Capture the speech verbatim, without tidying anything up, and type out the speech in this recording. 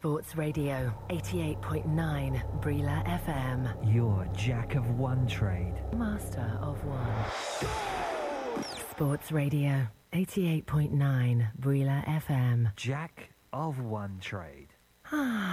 Sports Radio, eighty-eight point nine Brila F M. Your jack of one trade. Master of one. Sports Radio, eighty-eight point nine Brila F M. Jack of one trade.